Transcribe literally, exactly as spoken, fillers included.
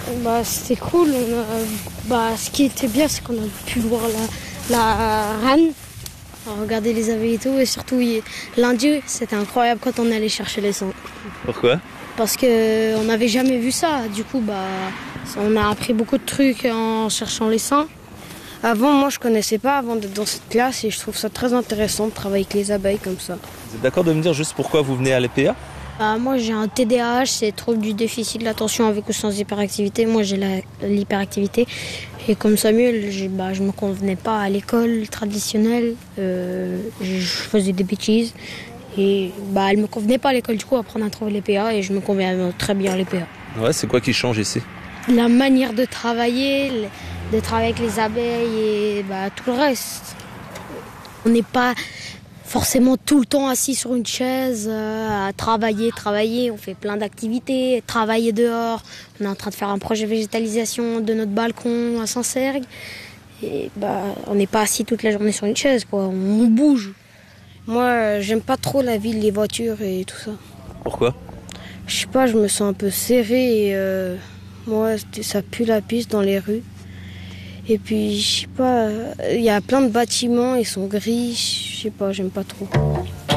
Bah, c'était cool. On a, bah, ce qui était bien, c'est qu'on a pu voir la, la reine, regarder les abeilles et tout. Et surtout, il, lundi, c'était incroyable quand on allait chercher les sang. Pourquoi? Parce qu'on n'avait jamais vu ça. Du coup, bah, on a appris beaucoup de trucs en cherchant les sangs. Avant, moi, je connaissais pas avant d'être dans cette classe et je trouve ça très intéressant de travailler avec les abeilles comme ça. Vous êtes d'accord de me dire juste pourquoi vous venez à l'E P A? Bah, moi, j'ai un T D A H, c'est trouble du déficit de l'attention avec ou sans hyperactivité. Moi, j'ai la, l'hyperactivité. Et comme Samuel, j'ai, bah, je me convenais pas à l'école traditionnelle. Euh, je faisais des bêtises. Et bah, elle me convenait pas à l'école, du coup, apprendre à trouver l'E P A. Et je me conviens très bien à l'E P A. Ouais, c'est quoi qui change ici? La manière de travailler, de travailler avec les abeilles et bah, tout le reste. On n'est pas forcément tout le temps assis sur une chaise euh, à travailler, travailler. On fait plein d'activités, travailler dehors. On est en train de faire un projet de végétalisation de notre balcon à Saint-Sergue. Et bah, on n'est pas assis toute la journée sur une chaise, quoi. On bouge. Moi, j'aime pas trop la ville, les voitures et tout ça. Pourquoi? Je sais pas, je me sens un peu serrée et euh, moi, ça pue la pisse dans les rues. Et puis, je sais pas, il y a plein de bâtiments, ils sont gris, je sais pas, j'aime pas trop.